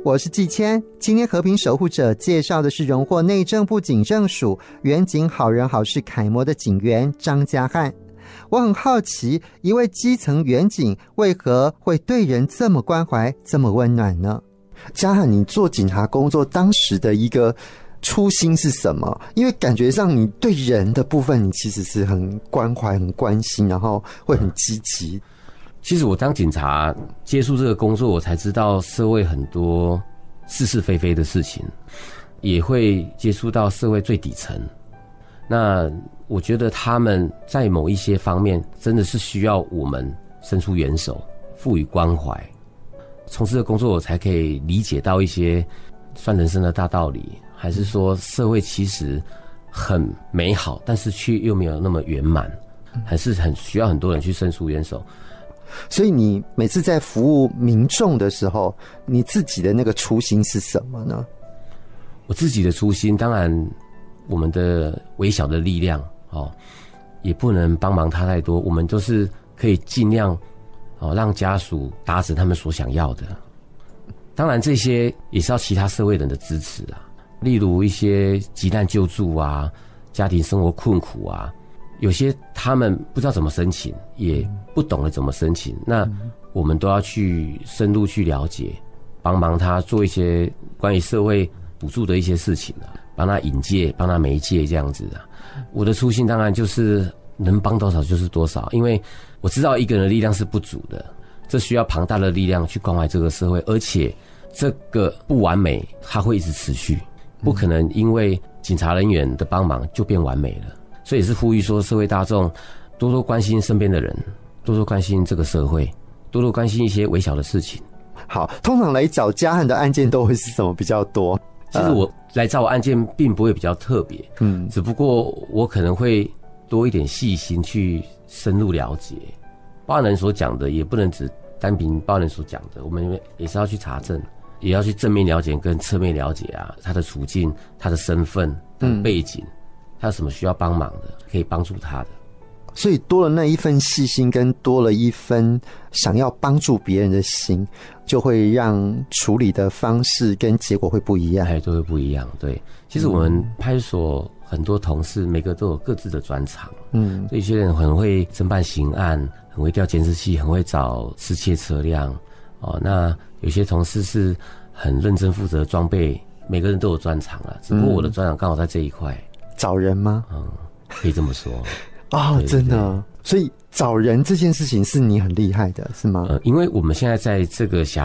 我是季谦。今天和平守护者介绍的是荣获内政部警政署远景好人好事楷模的警员张家汉。我很好奇，一位基层远警为何会对人这么关怀，这么温暖呢？家汉，你做警察工作当时的一个初心是什么？因为感觉上你对人的部分，你其实是很关怀、很关心，然后会很积极。 其实我当警察接触这个工作，我才知道社会很多是是非非的事情，也会接触到社会最底层。那我觉得他们在某一些方面真的是需要我们伸出援手，赋予关怀。从事的工作，我才可以理解到一些算人生的大道理，还是说社会其实很美好，但是却又没有那么圆满，还是很需要很多人去伸出援手。 所以你每次在服务民众的时候，你自己的那个初心是什么呢？ 我自己的初心，当然我们的微小的力量也不能帮忙他太多，我们都是可以尽量让家属达成他们所想要的。当然这些也是要其他社会人的支持啊，例如一些急难救助啊，家庭生活困苦啊，有些他们不知道怎么申请，也不懂得怎么申请，那我们都要去深入去了解，帮忙他做一些关于社会补助的一些事情啊，帮他引介，帮他媒介这样子啊。我的初心当然就是能帮多少就是多少，因为我知道一个人的力量是不足的，这需要庞大的力量去关怀这个社会，而且这个不完美它会一直持续，不可能因为警察人员的帮忙就变完美了。所以也是呼吁说，社会大众多多关心身边的人，多多关心这个社会，多多关心一些微小的事情。 好，通常来找家汉的案件都会是什么比较多？ 其实我来找我案件并不会比较特别，只不过我可能会多一点细心去深入了解报案人所讲的，也不能只单凭报案人所讲的，我们也是要去查证，也要去正面了解跟侧面了解啊，他的处境、他的身份、他的背景，他有什么需要帮忙的，可以帮助他的。 所以多了那一份细心，跟多了一分想要帮助别人的心，就会让处理的方式跟结果会不一样， 都会不一样。对，其实我们派出所很多同事，每个都有各自的专长。有些人很会侦办刑案，很会调监视器，很会找失窃车辆。那有些同事是很认真负责装备，每个人都有专长啊。只不过我的专长刚好在这一块。 找人吗？ 可以这么说。 哦，真的，所以找人这件事情是你很厉害的，是吗？ 因为我们现在在这个辖